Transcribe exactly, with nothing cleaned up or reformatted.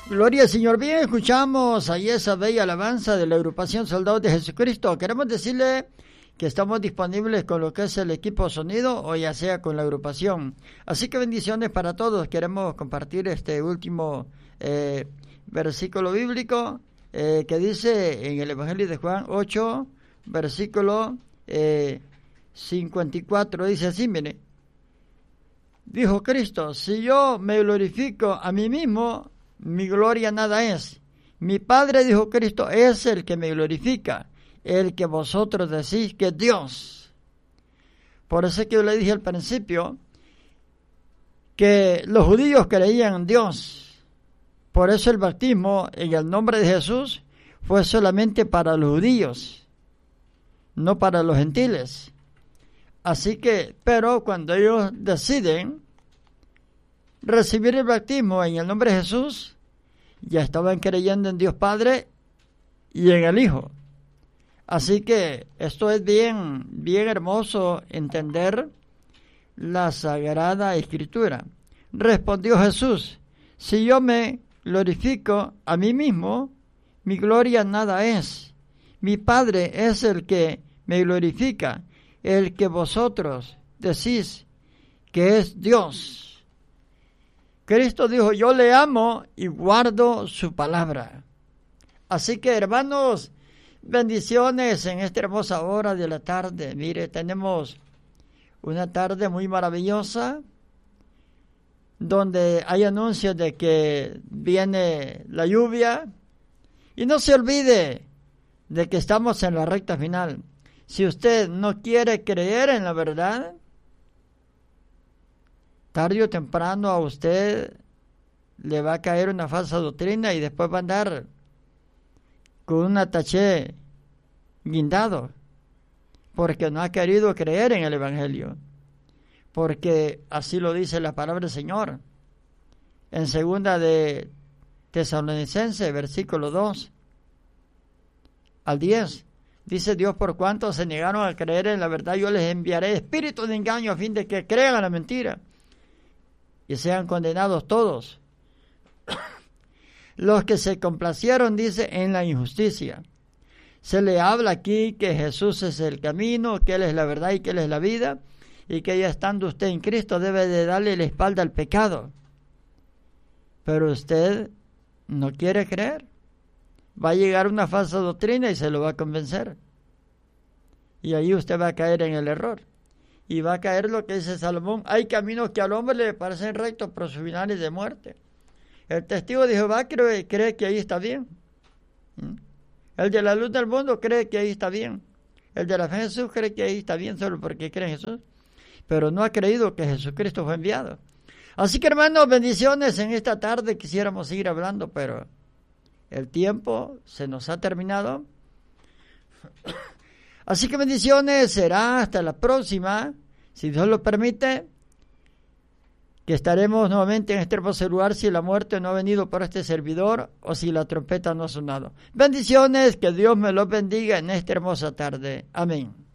Gloria al Señor. Bien, escuchamos ahí esa bella alabanza de la agrupación Soldados de Jesucristo. Queremos decirle que estamos disponibles con lo que es el equipo sonido o ya sea con la agrupación. Así que bendiciones para todos. Queremos compartir este último eh, versículo bíblico eh, que dice en el Evangelio de Juan ocho, versículo eh, cincuenta y cuatro. Dice así, mire. Dijo Cristo, si yo me glorifico a mí mismo, mi gloria nada es. Mi Padre, dijo Cristo, es el que me glorifica, el que vosotros decís que es Dios. Por eso es que yo le dije al principio que los judíos creían en Dios. Por eso el bautismo en el nombre de Jesús fue solamente para los judíos, no para los gentiles. Así que, pero cuando ellos deciden recibir el bautismo en el nombre de Jesús, ya estaban creyendo en Dios Padre y en el Hijo. Así que esto es bien, bien hermoso entender la Sagrada Escritura. Respondió Jesús, si yo me glorifico a mí mismo, mi gloria nada es. Mi Padre es el que me glorifica, el que vosotros decís que es Dios. Cristo dijo, yo le amo y guardo su palabra. Así que, hermanos, bendiciones en esta hermosa hora de la tarde. Mire, tenemos una tarde muy maravillosa, donde hay anuncios de que viene la lluvia. Y no se olvide de que estamos en la recta final. Si usted no quiere creer en la verdad, tarde o temprano a usted le va a caer una falsa doctrina y después va a andar con un ataché guindado, porque no ha querido creer en el Evangelio, porque así lo dice la palabra del Señor. En segunda de Tesalonicenses, versículo dos al diez, dice Dios, por cuanto se negaron a creer en la verdad, yo les enviaré espíritu de engaño a fin de que crean la mentira y sean condenados todos los que se complacieron, dice, en la injusticia. Se le habla aquí que Jesús es el camino, que Él es la verdad y que Él es la vida, y que ya estando usted en Cristo debe de darle la espalda al pecado. Pero usted no quiere creer. Va a llegar una falsa doctrina y se lo va a convencer. Y ahí usted va a caer en el error. Y va a caer lo que dice Salomón, hay caminos que al hombre le parecen rectos, pero su final es de muerte. El testigo de Jehová cree, cree que ahí está bien. ¿Mm? El de la luz del mundo cree que ahí está bien. El de la fe en Jesús cree que ahí está bien solo porque cree en Jesús. Pero no ha creído que Jesucristo fue enviado. Así que, hermanos, bendiciones en esta tarde. Quisiéramos seguir hablando, pero el tiempo se nos ha terminado. Así que bendiciones, será hasta la próxima, si Dios lo permite, que estaremos nuevamente en este hermoso lugar si la muerte no ha venido por este servidor o si la trompeta no ha sonado. Bendiciones, que Dios me los bendiga en esta hermosa tarde. Amén.